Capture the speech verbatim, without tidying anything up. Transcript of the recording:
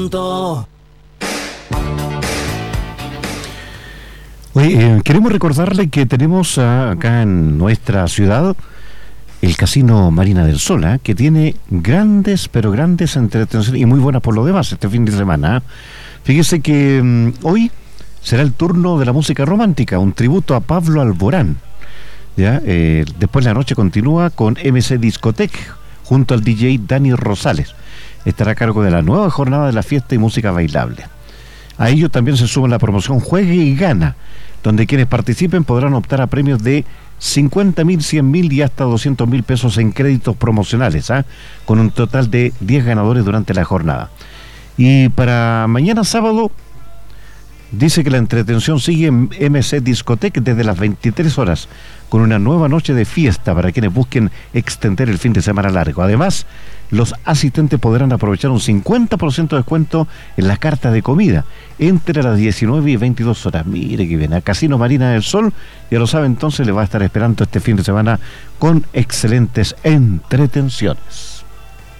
Oye, eh, queremos recordarle que tenemos ah, acá en nuestra ciudad el Casino Marina del Sol, ¿eh? que tiene grandes, pero grandes entretenciones y muy buenas por lo demás este fin de semana. ¿eh? Fíjese que mm, hoy será el turno de la música romántica, un tributo a Pablo Alborán. ¿ya? Eh, después la noche continúa con M C Discotech junto al D J Dani Rosales. Estará a cargo de la nueva jornada de la fiesta y música bailable. A ello también se suma la promoción Juegue y Gana, donde quienes participen podrán optar a premios de cincuenta mil, cien mil y hasta doscientos mil pesos en créditos promocionales, ¿eh? con un total de diez ganadores durante la jornada. Y para mañana sábado, dice que la entretención sigue en M C Discotech desde las veintitrés horas, con una nueva noche de fiesta para quienes busquen extender el fin de semana largo. Además, los asistentes podrán aprovechar un cincuenta por ciento de descuento en la carta de comida entre las diecinueve y veintidós horas. Mire que bien, a Casino Marina del Sol, ya lo sabe, entonces le va a estar esperando este fin de semana con excelentes entretenciones.